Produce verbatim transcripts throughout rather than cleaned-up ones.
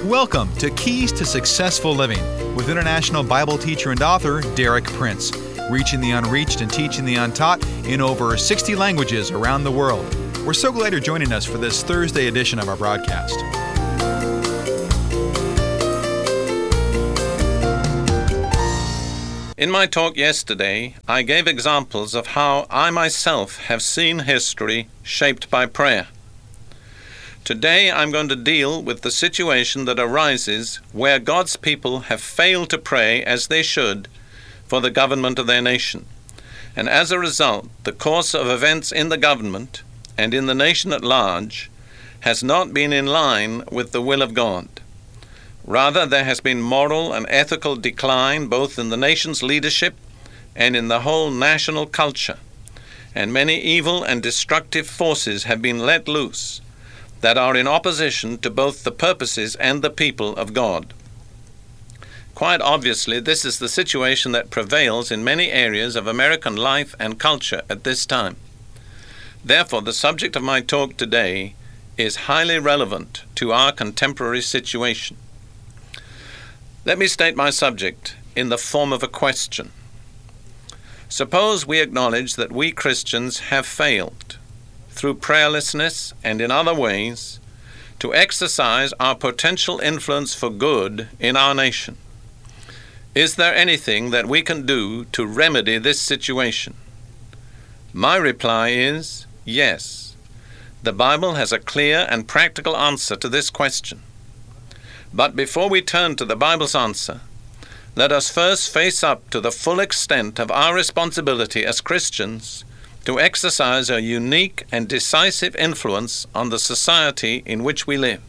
Welcome to Keys to Successful Living with international Bible teacher and author Derek Prince, reaching the unreached and teaching the untaught in over sixty languages around the world. We're so glad you're joining us for this Thursday edition of our broadcast. In my talk yesterday, I gave examples of how I myself have seen history shaped by prayer. Today I'm going to deal with the situation that arises where God's people have failed to pray as they should for the government of their nation. And as a result, the course of events in the government and in the nation at large has not been in line with the will of God. Rather, there has been moral and ethical decline both in the nation's leadership and in the whole national culture. And many evil and destructive forces have been let loose that are in opposition to both the purposes and the people of God. Quite obviously, this is the situation that prevails in many areas of American life and culture at this time. Therefore, the subject of my talk today is highly relevant to our contemporary situation. Let me state my subject in the form of a question. Suppose we acknowledge that we Christians have failed, through prayerlessness and in other ways, to exercise our potential influence for good in our nation. Is there anything that we can do to remedy this situation? My reply is yes. The Bible has a clear and practical answer to this question. But before we turn to the Bible's answer, let us first face up to the full extent of our responsibility as Christians to exercise a unique and decisive influence on the society in which we live.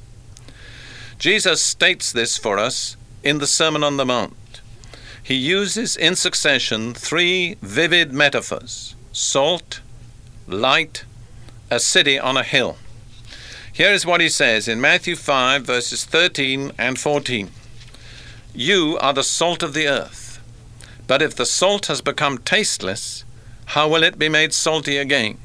Jesus states this for us in the Sermon on the Mount. He uses in succession three vivid metaphors: salt, light, a city on a hill. Here is what he says in Matthew five, verses thirteen and fourteen. You are the salt of the earth, but if the salt has become tasteless, how will it be made salty again?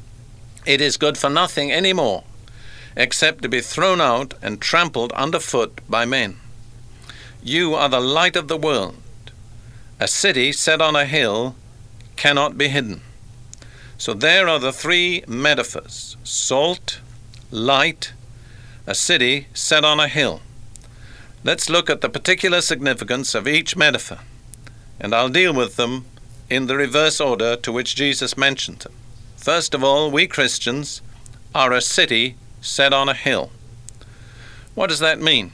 It is good for nothing any more, except to be thrown out and trampled underfoot by men. You are the light of the world. A city set on a hill cannot be hidden. So there are the three metaphors: salt, light, a city set on a hill. Let's look at the particular significance of each metaphor, and I'll deal with them in the reverse order to which Jesus mentioned them. First of all, we Christians are a city set on a hill. What does that mean?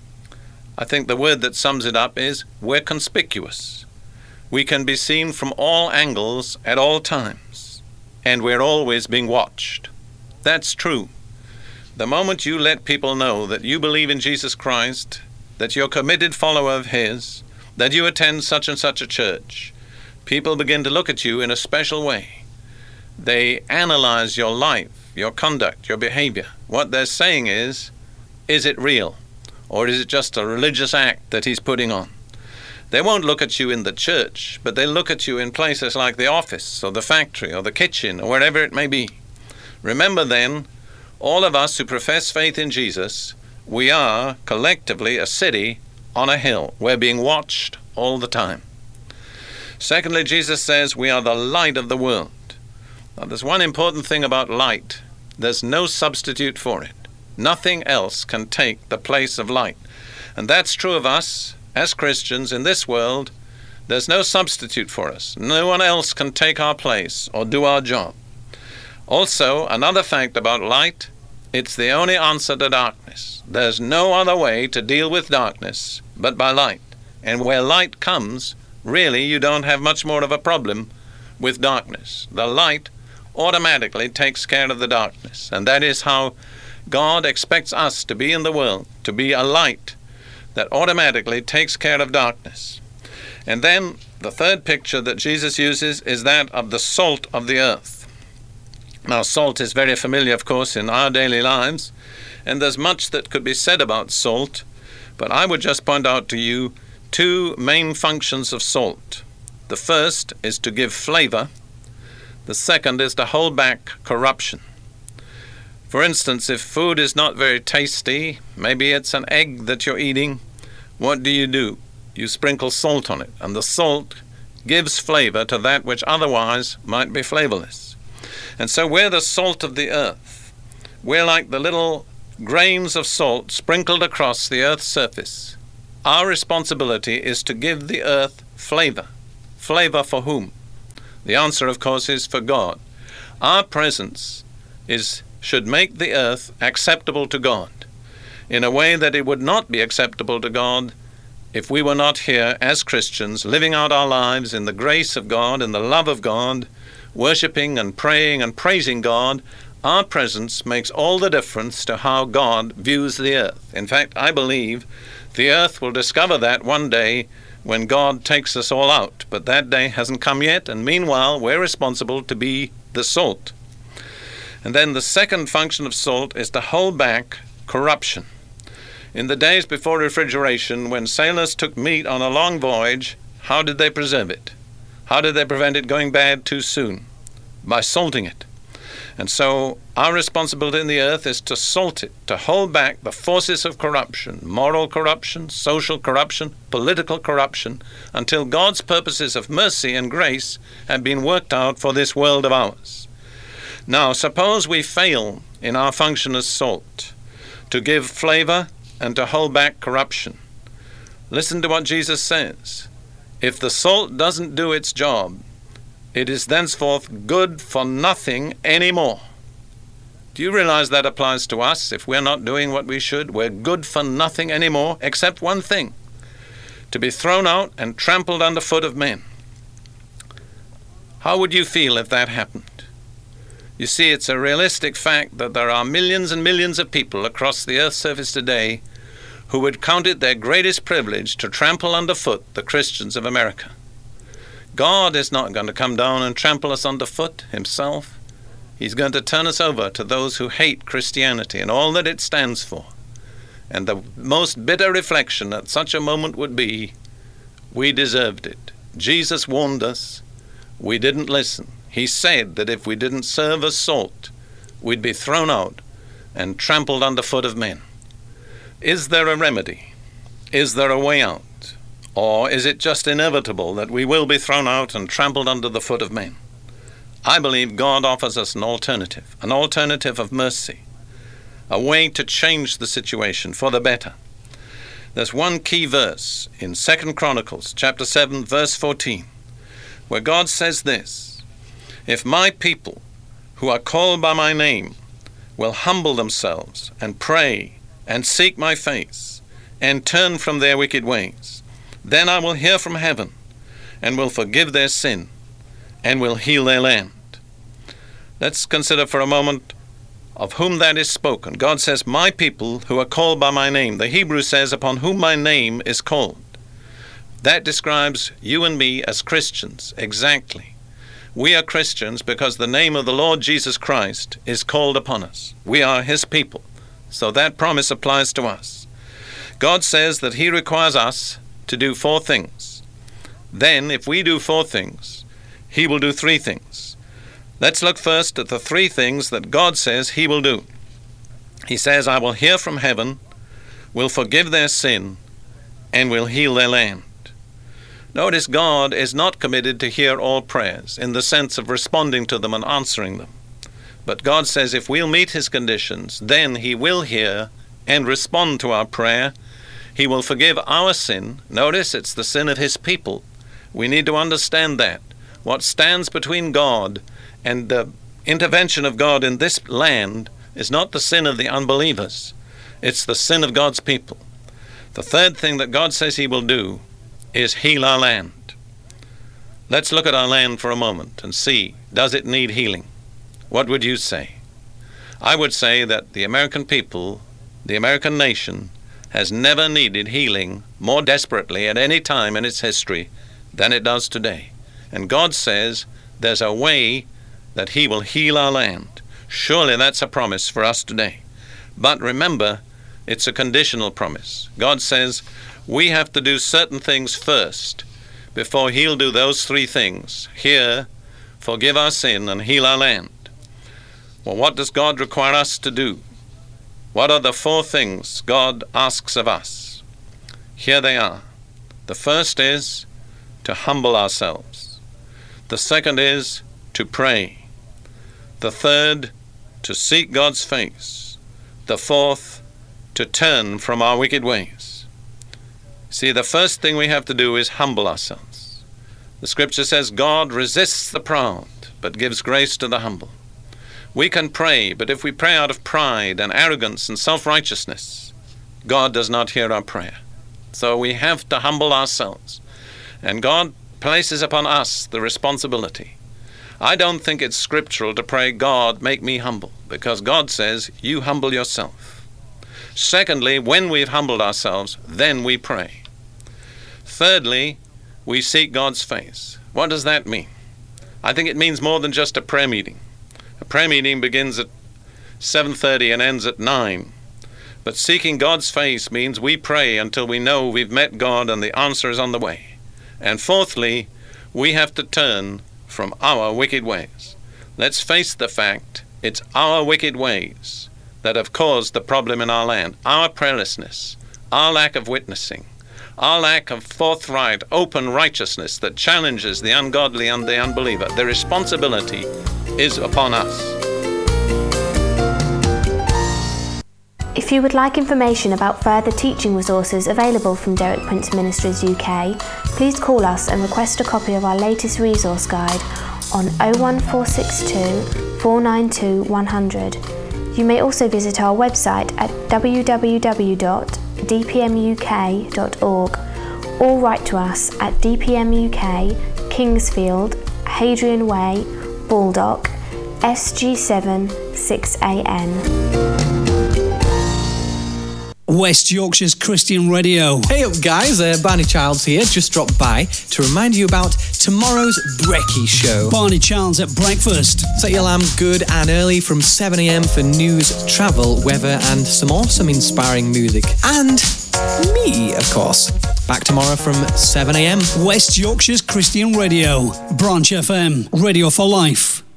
I think the word that sums it up is we're conspicuous. We can be seen from all angles at all times, and we're always being watched. That's true. The moment you let people know that you believe in Jesus Christ, that you're a committed follower of His, that you attend such and such a church, people begin to look at you in a special way. They analyze your life, your conduct, your behavior. What they're saying is, is it real? Or is it just a religious act that he's putting on? They won't look at you in the church, but they look at you in places like the office or the factory or the kitchen or wherever it may be. Remember then, all of us who profess faith in Jesus, we are collectively a city on a hill. We're being watched all the time. Secondly, Jesus says we are the light of the world. Now, there's one important thing about light. There's no substitute for it. Nothing else can take the place of light. And that's true of us as Christians in this world. There's no substitute for us. No one else can take our place or do our job. Also, another fact about light, it's the only answer to darkness. There's no other way to deal with darkness but by light. And where light comes, really, you don't have much more of a problem with darkness. The light automatically takes care of the darkness. And that is how God expects us to be in the world, to be a light that automatically takes care of darkness. And then the third picture that Jesus uses is that of the salt of the earth. Now, salt is very familiar, of course, in our daily lives, and there's much that could be said about salt, but I would just point out to you two main functions of salt. The first is to give flavor. The second is to hold back corruption. For instance, if food is not very tasty, maybe it's an egg that you're eating, what do you do? You sprinkle salt on it, and the salt gives flavor to that which otherwise might be flavorless. And so we're the salt of the earth. We're like the little grains of salt sprinkled across the earth's surface. Our responsibility is to give the earth flavor. Flavor for whom? The answer, of course, is for God. Our presence is should make the earth acceptable to God in a way that it would not be acceptable to God if we were not here as Christians, living out our lives in the grace of God, in the love of God, worshiping and praying and praising God. Our presence makes all the difference to how God views the earth. In fact, I believe the earth will discover that one day when God takes us all out. But that day hasn't come yet, and meanwhile, we're responsible to be the salt. And then the second function of salt is to hold back corruption. In the days before refrigeration, when sailors took meat on a long voyage, how did they preserve it? How did they prevent it going bad too soon? By salting it. And so our responsibility in the earth is to salt it, to hold back the forces of corruption, moral corruption, social corruption, political corruption, until God's purposes of mercy and grace have been worked out for this world of ours. Now, suppose we fail in our function as salt, to give flavor and to hold back corruption. Listen to what Jesus says. If the salt doesn't do its job, it is thenceforth good for nothing anymore. Do you realize that applies to us? If we're not doing what we should, we're good for nothing anymore, except one thing: to be thrown out and trampled underfoot of men. How would you feel if that happened? You see, it's a realistic fact that there are millions and millions of people across the earth's surface today who would count it their greatest privilege to trample underfoot the Christians of America. God is not going to come down and trample us underfoot himself. He's going to turn us over to those who hate Christianity and all that it stands for. And the most bitter reflection at such a moment would be, we deserved it. Jesus warned us. We didn't listen. He said that if we didn't serve as salt, we'd be thrown out and trampled underfoot of men. Is there a remedy? Is there a way out? Or is it just inevitable that we will be thrown out and trampled under the foot of men? I believe God offers us an alternative, an alternative of mercy, a way to change the situation for the better. There's one key verse in Second Chronicles chapter seven, verse fourteen, where God says this: if my people, who are called by my name, will humble themselves and pray and seek my face and turn from their wicked ways, then I will hear from heaven and will forgive their sin and will heal their land. Let's consider for a moment of whom that is spoken. God says, my people who are called by my name. The Hebrew says, upon whom my name is called. That describes you and me as Christians exactly. We are Christians because the name of the Lord Jesus Christ is called upon us. We are his people. So that promise applies to us. God says that he requires us to do four things. Then, if we do four things, he will do three things. Let's look first at the three things that God says he will do. He says, I will hear from heaven, will forgive their sin, and will heal their land. Notice God is not committed to hear all prayers in the sense of responding to them and answering them. But God says if we'll meet his conditions, then he will hear and respond to our prayer. He will forgive our sin. Notice it's the sin of his people. We need to understand that. What stands between God and the intervention of God in this land is not the sin of the unbelievers. It's the sin of God's people. The third thing that God says he will do is heal our land. Let's look at our land for a moment and see, does it need healing? What would you say? I would say that the American people, the American nation, has never needed healing more desperately at any time in its history than it does today. And God says there's a way that he will heal our land. Surely that's a promise for us today. But remember, it's a conditional promise. God says we have to do certain things first before he'll do those three things: hear, forgive our sin, and heal our land. Well, what does God require us to do? What are the four things God asks of us? Here they are. The first is to humble ourselves. The second is to pray. The third, to seek God's face. The fourth, to turn from our wicked ways. See, the first thing we have to do is humble ourselves. The scripture says God resists the proud, but gives grace to the humble. We can pray, but if we pray out of pride and arrogance and self-righteousness, God does not hear our prayer. So we have to humble ourselves. And God places upon us the responsibility. I don't think it's scriptural to pray, God, make me humble, because God says, you humble yourself. Secondly, when we've humbled ourselves, then we pray. Thirdly, we seek God's face. What does that mean? I think it means more than just a prayer meeting. A prayer meeting begins at seven thirty and ends at nine. But seeking God's face means we pray until we know we've met God and the answer is on the way. And fourthly, we have to turn from our wicked ways. Let's face the fact, it's our wicked ways that have caused the problem in our land. Our prayerlessness, our lack of witnessing, our lack of forthright, open righteousness that challenges the ungodly and the unbeliever. The responsibility is upon us. If you would like information about further teaching resources available from Derek Prince Ministries U K, please call us and request a copy of our latest resource guide on oh one four six two, four nine two, one hundred. You may also visit our website at w w w dot d p m u k dot org or write to us at D P M U K, Kingsfield, Hadrian Way, Baldock, S G seven six A N. West Yorkshire's Christian Radio. Hey up guys, uh, Barney Childs here, just dropped by to remind you about tomorrow's Brekkie Show. Barney Childs at breakfast. Set your alarm good and early from seven a m for news, travel, weather and some awesome inspiring music. And me, of course. Back tomorrow from seven a m. West Yorkshire's Christian Radio. Branch F M. Radio for life.